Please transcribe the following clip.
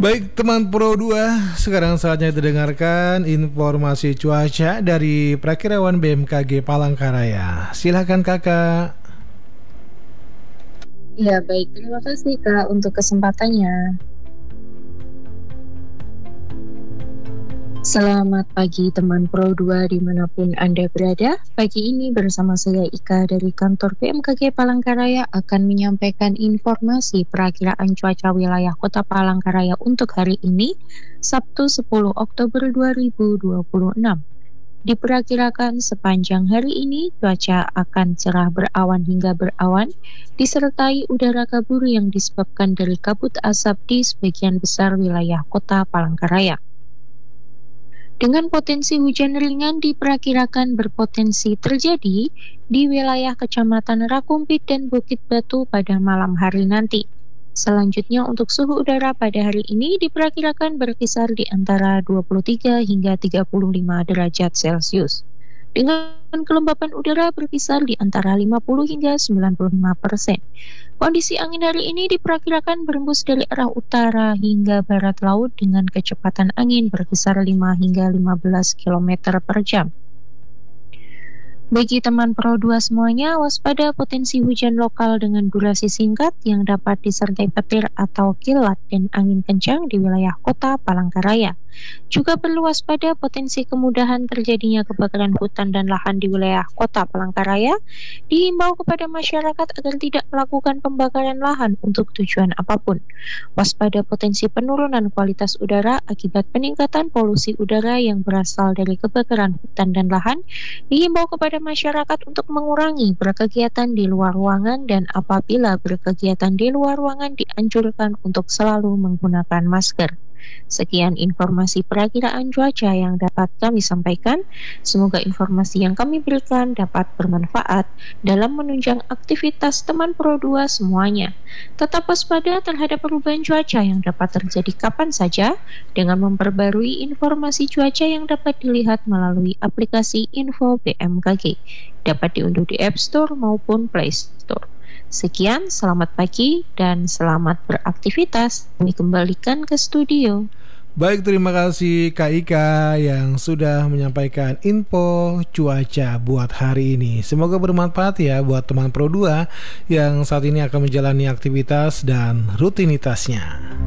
Baik teman Pro 2, sekarang saatnya didengarkan informasi cuaca dari Prakirawan BMKG Palangkaraya. Silakan kakak. Ya baik, terima kasih Kak untuk kesempatannya. Selamat pagi teman Pro 2 dimanapun Anda berada. Pagi ini bersama saya Ika dari kantor BMKG Palangkaraya akan menyampaikan informasi perakiraan cuaca wilayah kota Palangkaraya untuk hari ini, Sabtu 10 Oktober 2026. Diperkirakan sepanjang hari ini cuaca akan cerah berawan hingga berawan, disertai udara kabur yang disebabkan dari kabut asap di sebagian besar wilayah kota Palangkaraya. Dengan potensi hujan ringan diperkirakan berpotensi terjadi di wilayah Kecamatan Rakumpit dan Bukit Batu pada malam hari nanti. Selanjutnya untuk suhu udara pada hari ini diperkirakan berkisar di antara 23 hingga 35 derajat Celcius. Dengan kelembapan udara berkisar di antara 50 hingga 95%. Kondisi angin hari ini diperkirakan berembus dari arah utara hingga barat laut dengan kecepatan angin berkisar 5 hingga 15 km per jam. Bagi teman Pro 2 semuanya, waspada potensi hujan lokal dengan durasi singkat yang dapat disertai petir atau kilat dan angin kencang di wilayah kota Palangkaraya. Juga perlu waspada potensi kemudahan terjadinya kebakaran hutan dan lahan di wilayah kota Palangkaraya. Dihimbau kepada masyarakat agar tidak melakukan pembakaran lahan untuk tujuan apapun. Waspada potensi penurunan kualitas udara akibat peningkatan polusi udara yang berasal dari kebakaran hutan dan lahan. Dihimbau kepada masyarakat untuk mengurangi berkegiatan di luar ruangan dan apabila berkegiatan di luar ruangan dianjurkan untuk selalu menggunakan masker. Sekian informasi perakiraan cuaca yang dapat kami sampaikan. Semoga informasi yang kami berikan dapat bermanfaat dalam menunjang aktivitas teman Pro 2 semuanya. Tetap waspada terhadap perubahan cuaca yang dapat terjadi kapan saja dengan memperbarui informasi cuaca yang dapat dilihat melalui aplikasi Info BMKG. Dapat diunduh di App Store maupun Play Store. Sekian, selamat pagi dan selamat beraktivitas. Kami kembalikan ke studio. Baik, terima kasih Kak Ika yang sudah menyampaikan info cuaca buat hari ini. Semoga bermanfaat ya buat teman Pro 2 yang saat ini akan menjalani aktivitas dan rutinitasnya.